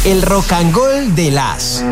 El Rock and Roll de las.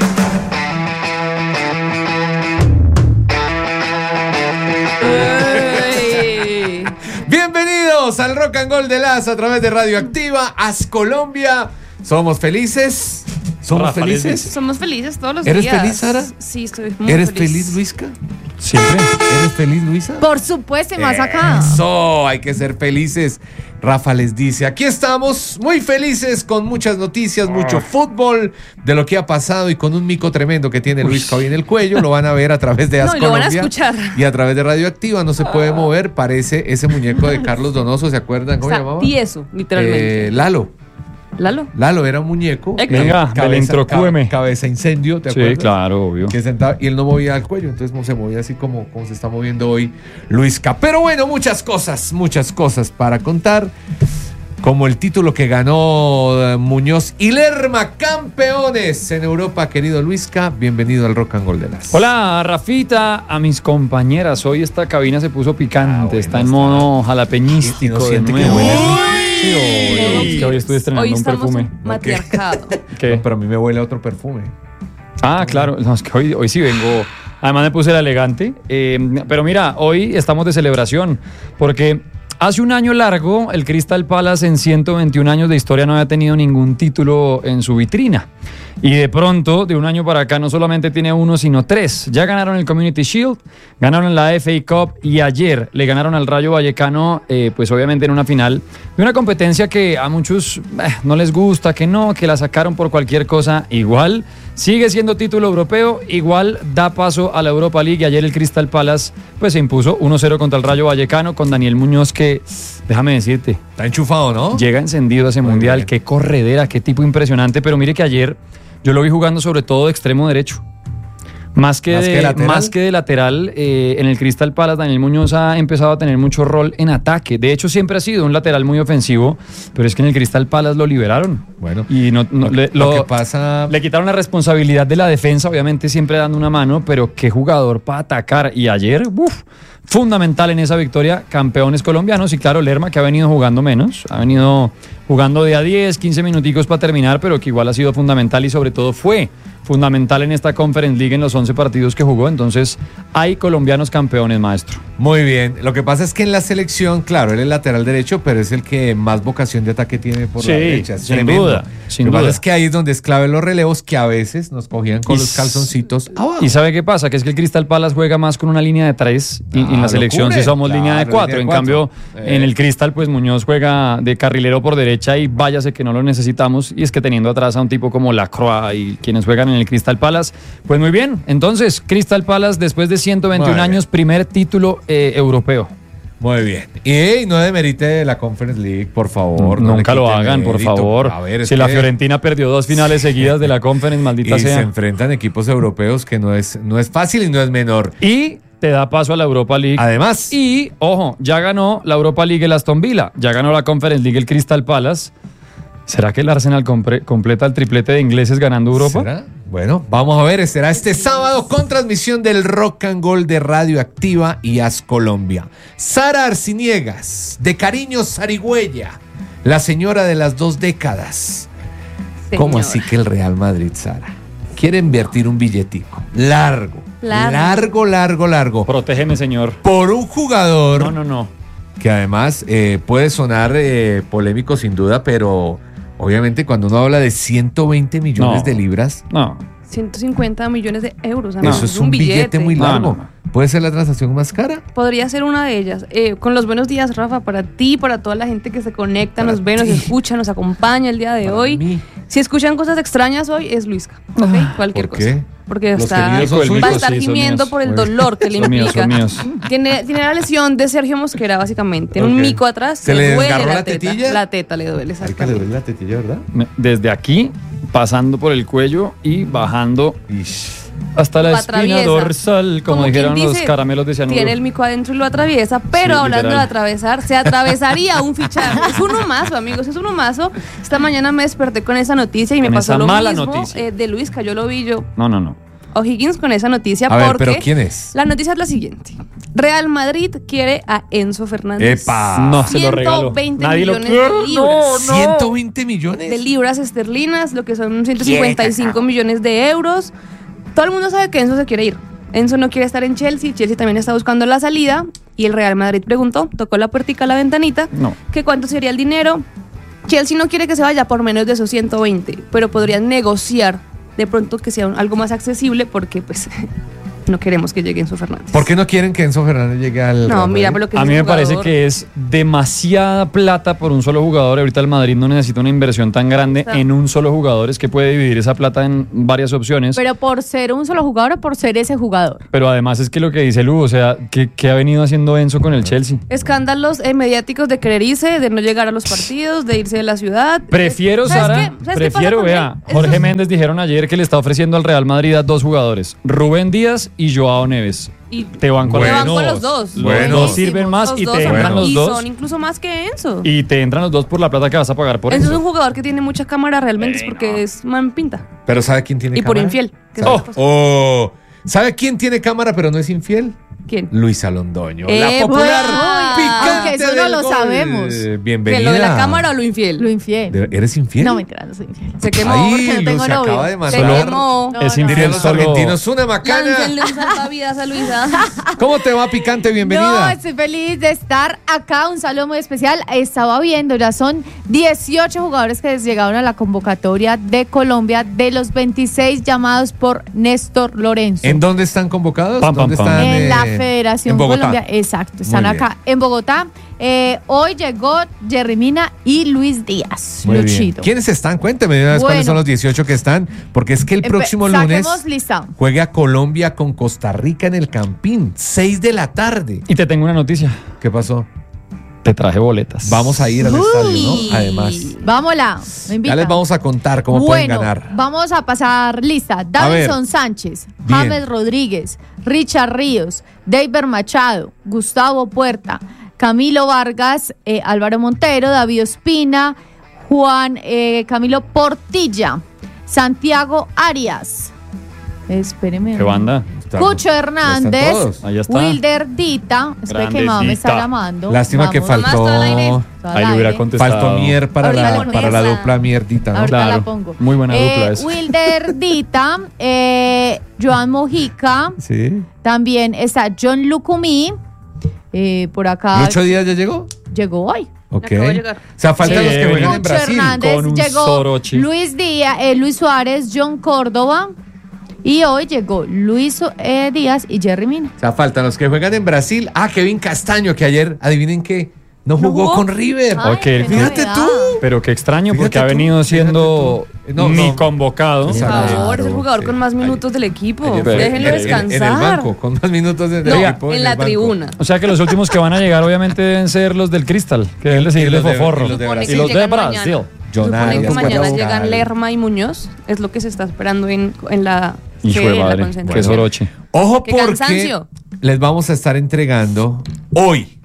Bienvenidos al Rock and Roll de las a través de Radioactiva, As Colombia. Somos felices. ¿Somos felices? Somos felices todos los días. ¿Eres feliz, Sara? Sí, estoy muy ¿Eres feliz. feliz, Luisca? Siempre. ¿Eres feliz, Luisa? Por supuesto, y más acá. Eso, hay que ser felices. Rafa les dice, aquí estamos muy felices con muchas noticias, mucho fútbol de lo que ha pasado y con un mico tremendo que tiene Luisca hoy en el cuello. Lo van a ver a través de As No, y lo van a Colombia escuchar. y a través de Radioactiva. No se puede mover, parece ese muñeco de Carlos Donoso, ¿se acuerdan cómo se llamaba? Tieso, literalmente. Lalo era un muñeco. Venga, electrocúeme. Cabeza incendio, ¿te acuerdas? Sí, claro, obvio. Que sentaba, y él no movía el cuello, entonces no se movía así como se está moviendo hoy Luisca. Pero bueno, muchas cosas para contar. Como el título que ganó Muñoz y Lerma, campeones en Europa, querido Luisca. Bienvenido al Rock and Roll de las. Hola, Rafita, a mis compañeras. Hoy esta cabina se puso picante, bueno, está en modo jalapeñístico. Y no siente de que nuevo. huele. Sí, hoy, es que hoy estoy estrenando Hoy un estamos perfume. matriarcado. ¿Qué? No, pero a mí me huele a otro perfume. Ah, claro, no, es que hoy sí vengo. Además me puse el elegante. Pero mira, hoy estamos de celebración porque hace un año largo el Crystal Palace en 121 años de historia no había tenido ningún título en su vitrina. Y de pronto, de un año para acá, no solamente tiene uno, sino tres. Ya ganaron el Community Shield, ganaron la FA Cup y ayer le ganaron al Rayo Vallecano, pues obviamente en una final de una competencia que a muchos no les gusta, que la sacaron por cualquier cosa. Igual sigue siendo título europeo, igual da paso a la Europa League. Y ayer el Crystal Palace pues se impuso 1-0 contra el Rayo Vallecano con Daniel Muñoz, que déjame decirte, Está enchufado, ¿no? llega encendido a ese mundial. bien. Qué corredera, qué tipo impresionante. Pero mire que ayer yo lo vi jugando sobre todo de extremo derecho. Más que de lateral, en el Crystal Palace Daniel Muñoz ha empezado a tener mucho rol en ataque. De hecho, siempre ha sido un lateral muy ofensivo, pero es que en el Crystal Palace lo liberaron. Bueno, Y lo que pasa... le quitaron la responsabilidad de la defensa, obviamente siempre dando una mano, pero qué jugador para atacar. Y ayer, fundamental en esa victoria, campeones colombianos. Y claro, Lerma, que ha venido jugando menos, ha venido jugando de a 10, 15 minuticos para terminar, pero que igual ha sido fundamental y sobre todo fue fundamental en esta Conference League en los 11 partidos que jugó. Entonces hay colombianos campeones, maestro. Muy bien. Lo que pasa es que en la selección, claro, él es lateral derecho, pero es el que más vocación de ataque tiene por la derecha. Es sin tremendo. duda, sin Lo que duda. pasa es que ahí es donde es clave los relevos, que a veces nos cogían con Y los calzoncitos abajo. ¿Y sabe qué pasa? Que es que el Crystal Palace juega más con una línea de 3 y en la lo selección cubre. sí somos línea de Claro, 4. línea de En cuatro. cambio, en el Crystal, pues Muñoz juega de carrilero por derecha y váyase que no lo necesitamos. Y es que teniendo atrás a un tipo como Lacroix y quienes juegan en el Crystal Palace, pues muy bien. Entonces, Crystal Palace, después de 121 años, primer título europeo. Muy bien. Y no demerite la Conference League, por favor. no Nunca le lo quiten hagan, por mérito. favor. A ver, es si la que- Fiorentina perdió 2 finales seguidas de la Conference, maldita Y se sea. enfrentan equipos europeos que no es fácil y no es menor. Y te da paso a la Europa League. Además, Y, ojo, ya ganó la Europa League el Aston Villa, ya ganó la Conference League el Crystal Palace. ¿Será que el Arsenal completa el triplete de ingleses ganando Europa? ¿será? Bueno, vamos a ver, será este sábado con transmisión del Rock and Roll de Radioactiva y As Colombia. Sara Arciniegas, de Cariño Zarigüeya, la señora de las 2 décadas. ¿Cómo así que el Real Madrid, Sara, quiere invertir un billetico largo? Protégeme, señor. Por un jugador No. que además puede sonar polémico sin duda, pero obviamente cuando uno habla de 120 millones No. de libras, No. 150 millones de euros. amigo. eso es un billete muy No, largo. no. ¿Puede ser la transacción más cara? Podría ser una de ellas. Con los buenos días, Rafa, para ti, para toda la gente que se conecta, Para nos ve, nos ti. escucha, nos acompaña el día de Para hoy. mí. Si escuchan cosas extrañas hoy, es Luisca, ¿ok? Cualquier ¿por qué? cosa. Porque Los está, queridos son va a suyos. estar Sí, son gimiendo míos. por el Muy dolor que le Son míos, implica. son míos. Tiene la lesión de Sergio Mosquera, básicamente. Tiene Ok. un mico atrás. ¿Se le duele desgarró la teta. tetilla? La teta le duele, Hay que le exactamente. duele la tetilla, ¿verdad? Desde aquí, pasando por el cuello y bajando Ish. hasta la Lo espina atraviesa. dorsal, como Como dijeron quien los dice, caramelos de cianuro. Tiene el mico adentro y lo atraviesa, pero Sí, hablando literal. de atravesar, se atravesaría un fichaje. Es un humazo, amigos, es un humazo. Esta mañana me desperté con esa noticia y me Con pasó esa lo mala mismo noticia. de Luisca. Yo lo vi, No. O'Higgins con esa noticia. A ver, porque ¿pero quién es? La noticia es la siguiente. Real Madrid quiere a Enzo Fernández. ¡Epa! No, se lo regalo. 120 Nadie lo millones quiere. de libras. 120 millones. De libras esterlinas, lo que son 155 millones de euros. Todo el mundo sabe que Enzo se quiere ir. Enzo no quiere estar en Chelsea. Chelsea también está buscando la salida. Y el Real Madrid preguntó, tocó la puertica a la ventanita, que cuánto sería el dinero. Chelsea no quiere que se vaya por menos de esos 120, pero podrían negociar de pronto que sea algo más accesible porque pues no queremos que llegue Enzo Fernández. ¿Por qué no quieren que Enzo Fernández llegue al No, Real mira, Madrid? pero que A es mí un me parece jugador. que es demasiada plata por un solo jugador. Ahorita el Madrid no necesita una inversión tan grande en un solo jugador. Es que puede dividir esa plata en varias opciones. Pero por ser un solo jugador o por ser ese jugador. Pero además es que lo que dice Lu, o sea, ¿qué ha venido haciendo Enzo con el Chelsea? Escándalos mediáticos de querer irse, de no llegar a los partidos, de irse de la ciudad. Prefiero, ¿Sabes Sara, qué? ¿Sabes qué pasa prefiero, con vea, él? Jorge Esos- Méndez dijeron ayer que le está ofreciendo al Real Madrid a 2 jugadores, Rubén Díaz y Joao Neves. Y Te banco a te los banco dos. a los dos. Los dos sirven más y te entran los y dos. son incluso más que Enzo. Y te entran los dos por la plata que vas a pagar por Enzo es eso. un jugador que tiene mucha cámara realmente, es porque es man pinta. Pero ¿sabe quién tiene Y por cámara? infiel. que es ¿Sabe? otra cosa. ¿Sabe quién tiene cámara pero no es infiel? ¿Quién? Luisa Londoño, la popular bueno. picante Aunque eso no del lo gol. sabemos. Bienvenida. ¿Que lo de la cámara o lo infiel? Lo infiel. ¿Eres infiel? No, mentira, no soy infiel. Se quemó. Ay, porque no tengo Lu, se novio. acaba de Se mandar. quemó. No, Es no. Dirían infiel los solo. argentinos, una macana. Láncenle un salvavidas a Luisa. ¿Cómo te va, picante? No, Bienvenida. estoy feliz de estar acá. Un saludo muy especial. Estaba viendo, ya son 18 jugadores que llegaron a la convocatoria de Colombia de los 26 llamados por Néstor Lorenzo. ¿En dónde están convocados? Pam, pam, ¿Dónde pam. están? En la Federación en Bogotá. Colombia. Exacto, están Muy acá en Bogotá. Hoy llegó Jerry Mina y Luis Díaz. Muy bien. Luchito. ¿Quiénes están? Cuénteme de una vez cuáles Bueno. son los 18 que están, porque es que el próximo lunes Saquemos listado. juega Colombia con Costa Rica en el Campín, 6 de la tarde. Y te tengo una noticia. ¿Qué pasó? Te traje boletas. Vamos a ir al Uy. estadio, ¿no? Además. Vámonos. Me Ya invitan. les vamos a contar cómo pueden ganar. Vamos a pasar lista. ver. Davinson Sánchez, Bien. James Rodríguez, Richard Ríos, David Machado, Gustavo Puerta, Camilo Vargas, Álvaro Montero, David Ospina, Camilo Portilla, Santiago Arias. Espéreme. ¿Qué banda? Cucho Hernández, ¿Están todos? Ahí está. Wilder Dita. Espera que mamá me está Grandecita. llamando. Lástima que Vamos. Mamá está al aire. faltó, Está al Ahí le hubiera aire. contestado. faltó Mier para Ahorita la, le para la pongo. dupla Mierdita, ¿no? Ahorita Claro. la pongo. Muy buena dupla esa. Wilder Dita, Joan Mojica, Sí. también está John Lucumí, por acá ¿Lucho Díaz ya llegó? llegó hoy. Ok. Acabo de llegar. O sea, faltan Sí, los que juegan en Cucho Brasil. Hernández, con un llegó Sorochi. Luis Díaz, Luis Suárez, John Córdoba, y hoy llegó Luis Díaz y Jerry Mina. O sea, faltan los que juegan en Brasil. Ah, Kevin Castaño, que ayer, adivinen qué, no ¿No jugó jugó? con River. Ay, Ok, qué fíjate novedad. tú. Pero qué extraño, Fíjate porque ha tú, venido fíjate siendo tú. No, ni no. convocado. Por Claro, favor, es el jugador sí. con más minutos del equipo. Ayer- Déjenlo descansar. En el banco, con más minutos del No, equipo. en el la banco. tribuna. O sea que los últimos que van a llegar obviamente deben ser los del Cristal, que deben de seguirle los de- foforro. y los de Supone Brasil. que Y los de llegan Brasil. mañana. John Supone que Arias, mañana Guardado. llegan Lerma y Muñoz. Es lo que se está esperando en la Hijo sede de de la madre, qué concentración. soroche. Ojo Qué porque cansancio. les vamos a estar entregando hoy,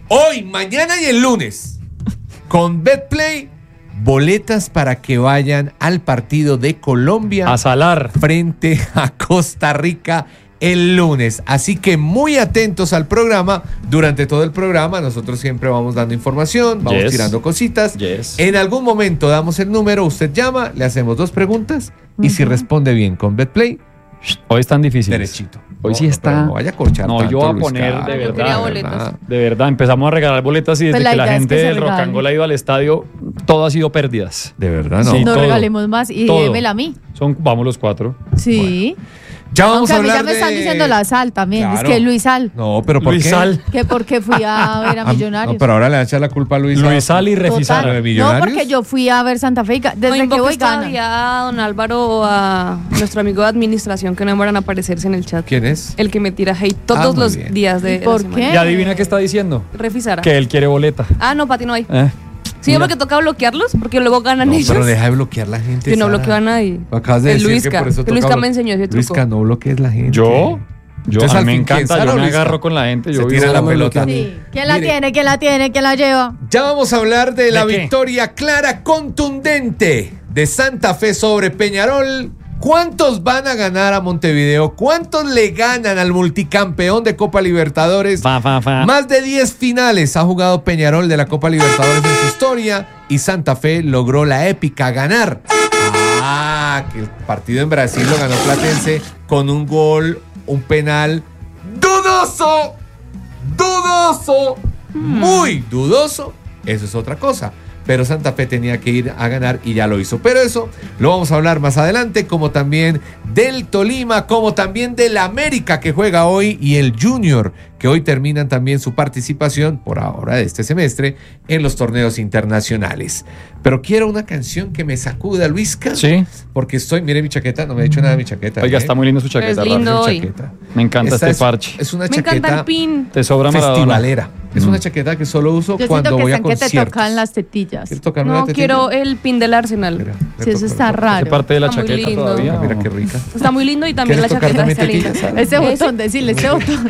mañana y el lunes, con BetPlay, boletas para que vayan al partido de Colombia A salar. frente a Costa Rica el lunes. Así que muy atentos al programa. Durante todo el programa nosotros siempre vamos dando información, vamos Yes. tirando cositas. Yes. En algún momento damos el número, usted llama, le hacemos 2 preguntas y si responde bien con BetPlay, Hoy están difíciles. derechito. Hoy sí No, está. pero no vaya a corchar No, tanto, yo voy a Luis poner Carlos, de Yo quería verdad. boletos. De verdad, empezamos a regalar boletas y desde Pues la que la idea es gente que se del Rock and regalen. Roll ha ido al estadio, todo ha sido pérdidas. De verdad, no. Sí. No todo. regalemos más y Todo. démela a mí. Vamos los 4. Sí. Ya vamos Aunque a a mí hablar ya me de... están diciendo la Sal también. Claro. Es que Luis Sal. No, pero ¿por Luis qué? Sal. Que porque fui a ver a Millonarios. No, pero ahora le va a echar la culpa a Luis Luis Sal y Total. Refisar. ¿De No, Millonarios? porque yo fui a ver Santa Fe. No Desde que invoques voy gana. todavía a don Álvaro o a nuestro amigo de administración que no van a aparecerse en el chat. ¿Quién es? El que me tira hate todos muy los bien. días de ¿Y por la qué? semana. Y adivina qué está diciendo. Refisara. Que él quiere boleta. Ah, no, Pati, no hay. ¿Eh? Sí, Mira. porque toca bloquearlos, porque luego ganan No, ellos. pero deja de bloquear la gente. Yo no Sara. bloqueo a nadie. Acabas de El decir Luisca. que por eso Que Luisca toca me enseñó ese truco. Luisca, no bloquees la gente. ¿Yo? Yo, Entonces, a al mí me fin, ¿quién? encanta, ¿Sara yo o me Luisca? agarro con la gente. Se Yo tira vivo la no pelota. bloqueando. Sí. ¿Quién la Mire. tiene? ¿Quién la tiene? ¿Quién la lleva? Ya vamos a hablar de la ¿De qué? victoria clara, contundente de Santa Fe sobre Peñarol ¿Cuántos van a ganar a Montevideo? ¿Cuántos le ganan al multicampeón de Copa Libertadores? Más de 10 finales ha jugado Peñarol de la Copa Libertadores en su historia y Santa Fe logró la épica ganar. Que el partido en Brasil lo ganó Platense con un gol, un penal dudoso, muy dudoso. Eso es otra cosa. Pero Santa Fe tenía que ir a ganar y ya lo hizo. Pero eso lo vamos a hablar más adelante, como también del Tolima, como también del América que juega hoy y el Junior, que hoy terminan también su participación, por ahora de este semestre, en los torneos internacionales. Pero quiero una canción que me sacuda, Luisca. Sí. Porque mire mi chaqueta, no me he dicho nada de mi chaqueta. Oiga, está muy lindo su chaqueta. Es lindo Rafa. hoy. Me encanta Esta parche. Es una Me encanta chaqueta el pin. Te sobra Maradona. festivalera. Es una chaqueta que solo uso Yo cuando siento que voy a están que te conciertos. tocan las tetillas. ¿Quieres tocarme la No, tetilla? quiero el pin del Arsenal. Mira, Sí, eso está ¿Hace raro. parte de la Está muy chaqueta lindo. todavía? Mira o? qué rica. Está muy lindo y también la ¿Quieres tocar chaqueta también está linda. tetillas? Ese botón, decirle, ese botón.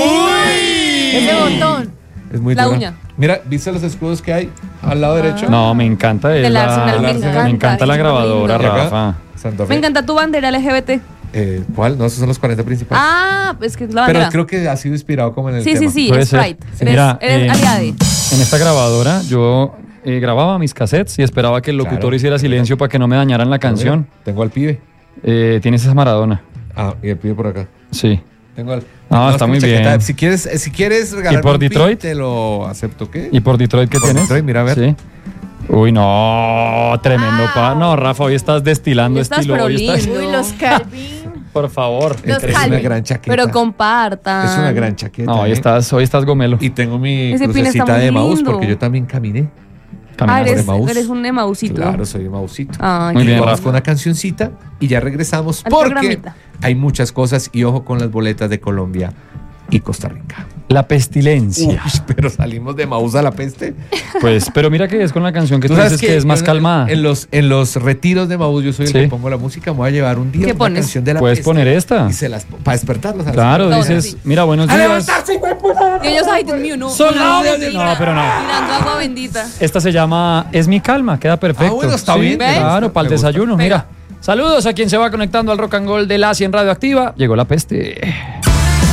Ese botón. Es muy La dura. uña. Mira, ¿viste los escudos que hay al lado derecho? No, me encanta Del Arsenal, me encanta la es grabadora, muy lindo. ¿Y acá? Rafa. Santa Fe. Me encanta tu bandera LGBT. ¿Cuál? No, esos son los 40 principales. Ah, es que es la Pero bandera. creo que ha sido inspirado como en el Sí, tema. sí, Puede ser. Sprite. Sí, mira, Eres aliade. en esta grabadora yo grababa mis cassettes y esperaba que el locutor Claro. hiciera silencio para que no me dañaran la canción. Tengo al pibe. Tienes esa Maradona. Ah, y el pibe por acá. Sí. Tengo al... Ah, está es que muy mi chaqueta- bien. Si quieres regalarme por un pin, Detroit? te lo acepto. ¿Qué? ¿Y por Detroit qué Por tienes? Detroit, mira, a ver. Sí. Uy, no, tremendo No, Rafa, hoy estás destilando Hoy estás estilo. pero Hoy estás- lindo. Uy, los Calvin. Por favor. Los Es una Calvin. gran chaqueta. Pero compartan. Es una gran chaqueta. No, hoy ¿eh? estás gomelo. Y tengo mi Ese pin está crucecita muy de Emaús lindo. porque yo también caminé. Ah, Caminando. Emaús. eres un Emausito. Claro, soy Emausito. Ay, Muy qué bien, Vamos Rafa. con una cancioncita y ya regresamos Al porque programita. hay muchas cosas y ojo con las boletas de Colombia y Costa Rica. La pestilencia. Uy, pero salimos de Emaús a la peste. Pues, pero mira que es con la canción que tú dices que es más yo calmada. En los retiros de Emaús yo soy el Sí. que pongo la música. Me voy a llevar un día ¿Qué una pones? canción de la Puedes peste poner esta. y se las para despertarlos a las Claro, No, dices, sí. mira, buenos ¡A días. levantarse, hijo de puta! Y ellos, ay, Dios mío, no. Son Tirando las- bendita, No, pero no. Tirando agua bendita. Esta se llama Es mi calma, queda perfecto. Ah, bueno, está Sí, bien. Claro, para el Me gusta. desayuno, Pega. mira. Saludos a quien se va conectando al Rock and Roll de la 100 Radioactiva. Llegó la peste.